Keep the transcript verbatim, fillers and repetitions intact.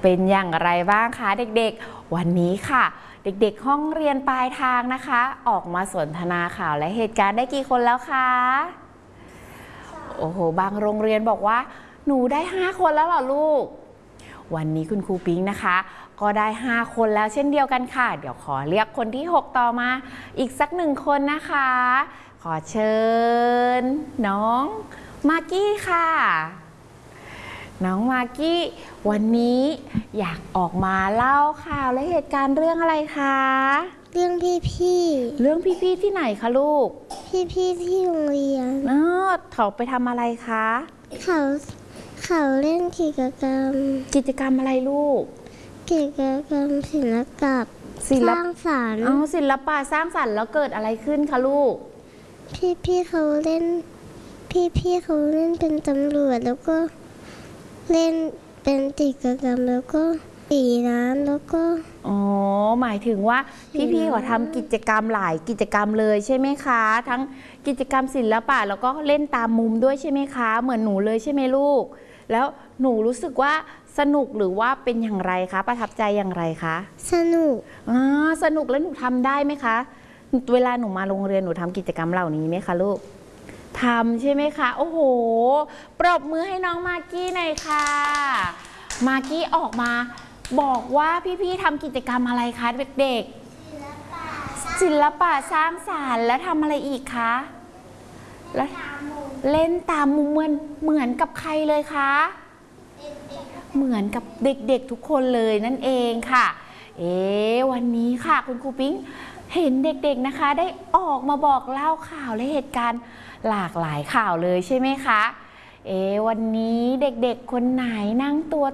เป็นอย่างไรบ้างคะเด็กๆวันนี้ค่ะเด็กๆห้องเรียนปลายทางนะคะออกมาสนทนาข่าวและเหตุการณ์ได้กี่คนแล้วคะโอ้โหบางโรงเรียนบอกว่าหนูได้ห้าคนแล้วเหรอลูกวันนี้คุณครูปิ๊งนะคะก็ได้ห้าคนแล้วเช่นเดียวกันค่ะเดี๋ยวขอเรียกคนที่หกต่อมาอีกสักหนึ่งคนนะคะขอเชิญน้องมากกี้ค่ะน้องมากกี้วันนี้อยากออกมาเล่าข่าวและเหตุการณ์เรื่องอะไรคะเรื่องพี่ๆเรื่องพี่ๆที่ไหนคะลูกพี่ๆที่โรงเรียนเออเขาไปทำอะไรคะเขาเขาเล่นกิจกรรมกิจกรรมอะไรลูกกิจกรรมศิลปะสร้างสรรค์อ๋อศิลปะสร้างสรรค์แล้วเกิดอะไรขึ้นคะลูกพี่ๆเขาเล่นพี่ๆเขาเล่นเป็นตำรวจแล้วก็เล่นเป็นกิจกรรมแล้วก็สีน้ำแล้วก็อ๋อหมายถึงว่าพี่ๆเขาทำกิจกรรมหลายกิจกรรมเลยใช่ไหมคะทั้งกิจกรรมศิลปะแล้วก็เล่นตามมุมด้วยใช่ไหมคะเหมือนหนูเลยใช่ไหมลูกแล้วหนูรู้สึกว่าสนุกหรือว่าเป็นอย่างไรคะประทับใจอย่างไรคะสนุกอ่าสนุกแล้วหนูทำได้ไหมคะเวลาหนูมาโรงเรียนหนูทำกิจกรรมเหล่านี้ไหมคะลูกทำใช่ไหมคะโอ้โหปรบมือให้น้องมากกี้หน่อยค่ะมากกี้ออกมาบอกว่าพี่ๆทำกิจกรรมอะไรคะเด็กๆศิลปะสร้างสรรค์แล้วทำอะไรอีกคะแล้วเล่นตามมุมเหมือนเหมือนกับใครเลยคะเหมือนกับเด็กๆทุกคนเลยนั่นเองค่ะเอ๊วันนี้ค่ะคุณครูปิ๊งเห็นเด็กๆนะคะได้ออกมาบอกเล่าข่าวและเหตุการณ์หลากหลายข่าวเลยใช่ไหมคะเอ๊วันนี้เด็กๆคนไหนนั่งตัว